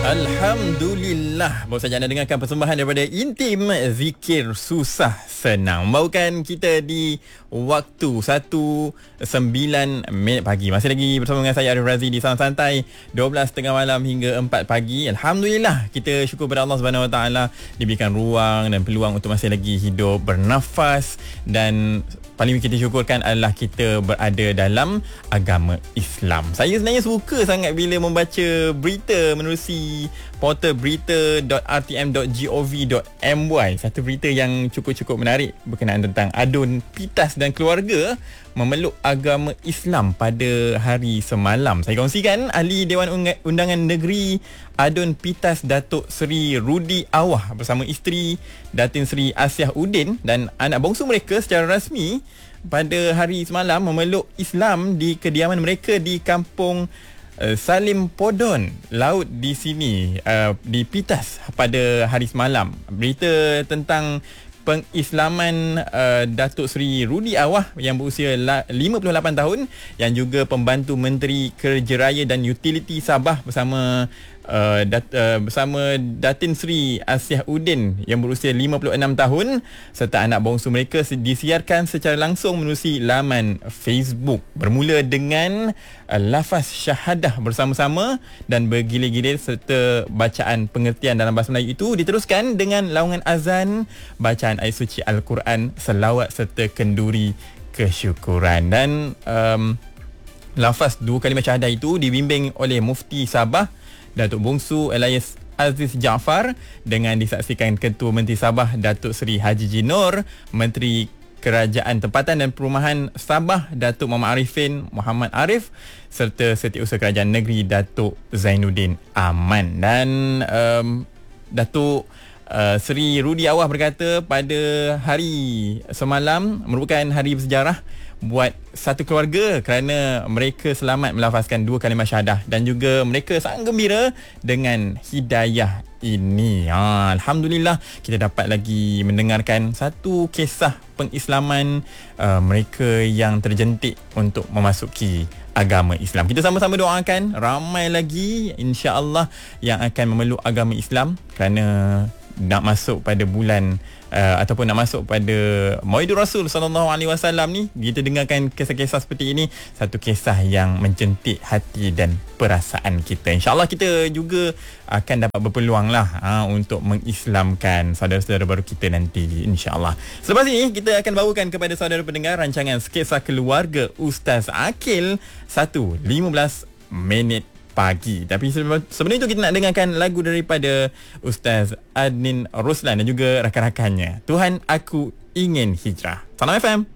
Alhamdulillah, baru saja anda dengarkan persembahan daripada Intim, Zikir Susah Senang. Membawakan kita di waktu 1:09 pagi. Masih lagi bersama dengan saya Arif Razi di Salam Santai 12:30 malam hingga 4 pagi. Alhamdulillah, kita syukur pada Allah Subhanahu Wa Taala diberikan ruang dan peluang untuk masih lagi hidup, bernafas, dan paling kita syukurkan adalah kita berada dalam agama Islam. Saya sebenarnya suka sangat bila membaca berita menerusi portal berita.rtm.gov.my. Satu berita yang cukup-cukup menarik berkenaan tentang adun Pitas dan keluarga memeluk agama Islam pada hari semalam. Saya kongsikan ahli Dewan Undangan Negeri Adun Pitas Datuk Seri Rudi Awah bersama isteri Datin Seri Asiah Udin dan anak bongsu mereka secara rasmi pada hari semalam memeluk Islam di kediaman mereka di kampung Salim Podon Laut di sini, di Pitas pada hari semalam. Berita tentang pengislaman Datuk Seri Rudi Awah yang berusia 58 tahun yang juga pembantu Menteri Kerja Raya dan Utiliti Sabah bersama Datin Seri Asiah Udin yang berusia 56 tahun serta anak bongsu mereka disiarkan secara langsung menerusi laman Facebook. Bermula dengan lafaz syahadah bersama-sama dan bergilir-gilir serta bacaan pengertian dalam bahasa Melayu itu diteruskan dengan laungan azan, bacaan ayat suci Al-Quran, selawat serta kenduri kesyukuran. Dan lafaz dua kalimah syahadah itu dibimbing oleh Mufti Sabah Datuk Bongsu Elias Aziz Jaafar dengan disaksikan Ketua Menteri Sabah Datuk Seri Haji Jinor, Menteri Kerajaan Tempatan dan Perumahan Sabah Datuk Muhammad Arifin Muhammad Arif serta Setiausaha Kerajaan Negeri Datuk Zainuddin Aman. Dan Datuk Seri Rudi Awah berkata pada hari semalam merupakan hari bersejarah buat satu keluarga kerana mereka selamat melafazkan dua kalimah syahadah dan juga mereka sangat gembira dengan hidayah ini. Alhamdulillah, kita dapat lagi mendengarkan satu kisah pengislaman mereka yang terjentik untuk memasuki agama Islam. Kita sama-sama doakan ramai lagi insya-Allah yang akan memeluk agama Islam kerana nak masuk pada bulan ataupun nak masuk pada Maulidur Rasul sallallahu alaihi wasallam ni. Kita dengarkan kisah-kisah seperti ini, satu kisah yang mencentik hati dan perasaan kita. InsyaAllah kita juga akan dapat berpeluang lah untuk mengislamkan saudara-saudara baru kita nanti, insyaAllah. Selepas ini kita akan bawakan kepada saudara pendengar rancangan Sketsa Keluarga Ustaz Akil 1:15 pagi. Tapi sebelum itu kita nak dengarkan lagu daripada Ustaz Adnin Ruslan dan juga rakan-rakannya. Tuhan Aku Ingin Hijrah. Salam FM.